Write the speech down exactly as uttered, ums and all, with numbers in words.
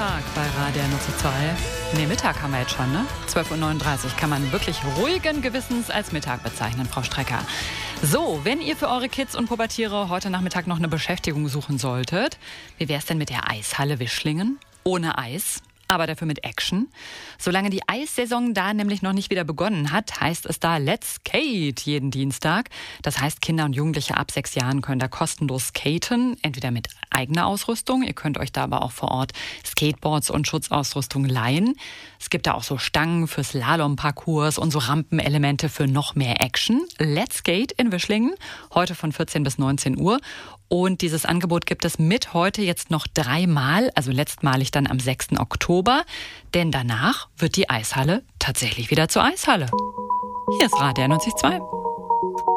Mittag bei Radio neunundneunzig. Nee, Mittag haben wir jetzt schon, ne? zwölf Uhr neununddreißig kann man wirklich ruhigen Gewissens als Mittag bezeichnen, Frau Strecker. So, wenn ihr für eure Kids und Pubertiere heute Nachmittag noch eine Beschäftigung suchen solltet, wie wär's denn mit der Eishalle Wischlingen? Ohne Eis, aber dafür mit Action. Solange die Eissaison da nämlich noch nicht wieder begonnen hat, heißt es da Let's Skate jeden Dienstag. Das heißt, Kinder und Jugendliche ab sechs Jahren können da kostenlos skaten, entweder mit eigener Ausrüstung. Ihr könnt euch da aber auch vor Ort Skateboards und Schutzausrüstung leihen. Es gibt da auch so Stangen für Slalom-Parcours und so Rampenelemente für noch mehr Action. Let's Skate in Wischlingen, heute von vierzehn bis neunzehn Uhr. Und dieses Angebot gibt es mit heute jetzt noch dreimal, also letztmalig dann am sechsten Oktober. Denn danach wird die Eishalle tatsächlich wieder zur Eishalle. Hier ist Radio neunundneunzig Komma zwei.